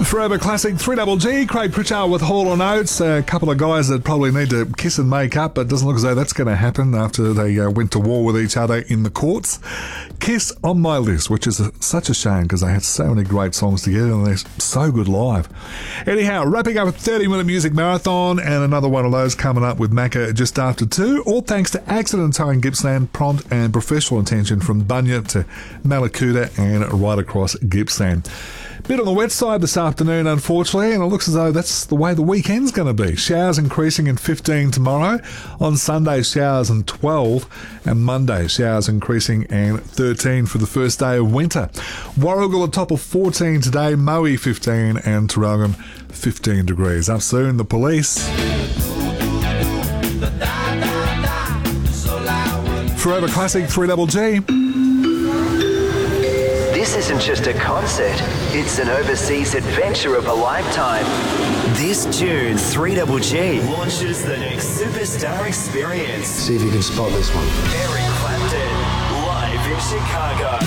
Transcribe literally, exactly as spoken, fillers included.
Forever Classic, three double G, Craig Pritchard with Hall and Oates, a couple of guys that probably need to kiss and make up, but it doesn't look as though that's going to happen after they uh, went to war with each other in the courts. Kiss on my list, which is a, such a shame because they had so many great songs together and they're so good live. Anyhow, wrapping up a thirty minute music marathon and another one of those coming up with Macca just after two, all thanks to Accident Towing Gippsland, prompt and professional attention from Bunya to Malakuta and right across Gippsland. Bit on the wet side this afternoon, unfortunately, and it looks as though that's the way the weekend's going to be. Showers increasing in fifteen tomorrow. On Sunday, showers in twelve. And Monday, showers increasing and thirteen for the first day of winter. Warragul a top of fourteen today, Moe fifteen, and Tarragum fifteen degrees. Up soon, the police. Forever Classic, three double G. This isn't just a concert, it's an overseas adventure of a lifetime. This June, three double G launches the next superstar experience. See if you can spot this one. Eric Clapton, live in Chicago.